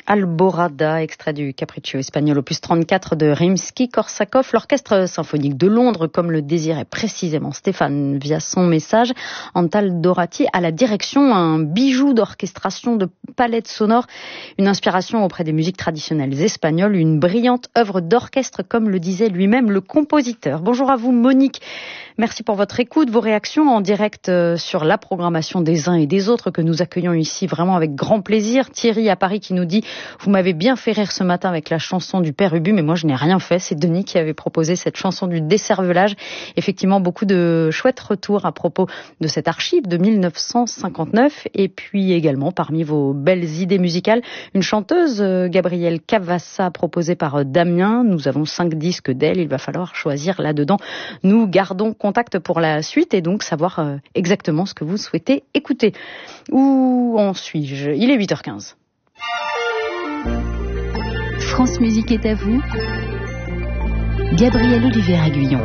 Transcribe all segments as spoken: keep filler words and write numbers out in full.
Alborada, extrait du Capriccio espagnol opus trente-quatre de Rimsky-Korsakov, l'orchestre symphonique de Londres, comme le désirait précisément Stéphane via son message. Antal Dorati à la direction, un bijou d'orchestration, de palette sonore, une inspiration auprès des musiques traditionnelles espagnoles, une brillante œuvre d'orchestre, comme le disait lui-même le compositeur. Bonjour à vous Monique, merci pour votre écoute, vos réactions en direct sur la programmation des uns et des autres que nous accueillons ici vraiment avec grand plaisir. Thierry à Paris qui nous dit « Vous m'avez bien fait rire ce matin avec la chanson du Père Ubu, mais moi je n'ai rien fait. » C'est Denis qui avait proposé cette chanson du décervelage. Effectivement, beaucoup de chouettes retours à propos de cette archive de mille neuf cent cinquante-neuf. Et puis également, parmi vos belles idées musicales, une chanteuse, Gabrielle Cavassa, proposée par Damien. Nous avons cinq disques d'elle. Il va falloir choisir là-dedans. Nous gardons contact pour la suite et donc savoir exactement ce que vous souhaitez écouter. Où en suis-je ? Il est huit heures quinze. France Musique est à vous. Gabriel Olivier Aguillon.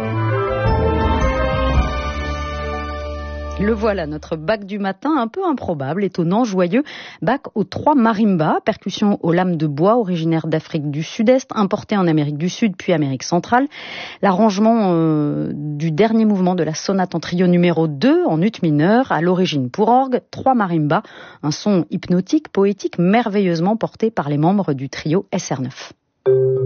Le voilà, notre bac du matin, un peu improbable, étonnant, joyeux. Bac aux trois marimbas, percussion aux lames de bois, originaire d'Afrique du Sud-Est, importé en Amérique du Sud puis Amérique centrale. L'arrangement euh, du dernier mouvement de la sonate en trio numéro deux, en ut mineur, à l'origine pour orgue, trois marimbas, un son hypnotique, poétique, merveilleusement porté par les membres du trio S R neuf.